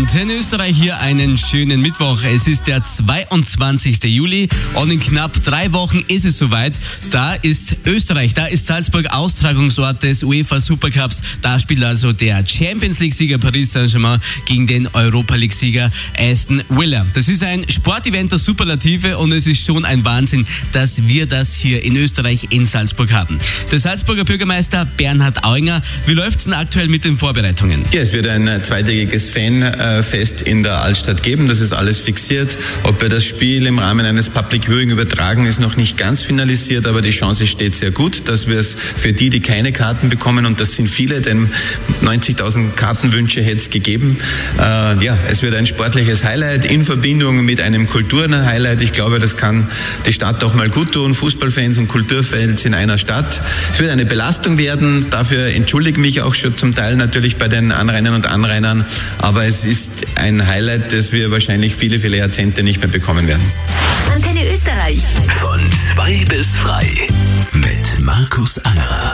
Antenne Österreich hier einen schönen Mittwoch. Es ist der 22. Juli und in knapp 3 Wochen ist es soweit. Da ist Österreich, da ist Salzburg Austragungsort des UEFA Supercups. Da spielt also der Champions League-Sieger Paris Saint-Germain gegen den Europa League-Sieger Aston Villa. Das ist ein Sportevent der Superlative und es ist schon ein Wahnsinn, dass wir das hier in Österreich in Salzburg haben. Der Salzburger Bürgermeister Bernhard Auinger, wie läuft's denn aktuell mit den Vorbereitungen? Ja, es wird ein zweitägiges Fanfest in der Altstadt geben. Das ist alles fixiert. Ob wir das Spiel im Rahmen eines Public Viewing übertragen, ist noch nicht ganz finalisiert, aber die Chance steht sehr gut, dass wir es für die keine Karten bekommen, und das sind viele, denn 90.000 Kartenwünsche hätte es gegeben. Es wird ein sportliches Highlight in Verbindung mit einem Kulturhighlight. Ich glaube, das kann die Stadt auch mal gut tun. Fußballfans und Kulturfans in einer Stadt. Es wird eine Belastung werden. Dafür entschuldige ich mich auch schon zum Teil natürlich bei den Anrainern und Anrainern. Aber es ist ein Highlight, das wir wahrscheinlich viele, viele Jahrzehnte nicht mehr bekommen werden. Antenne Österreich. Von 2 bis 3 mit Markus Angerer.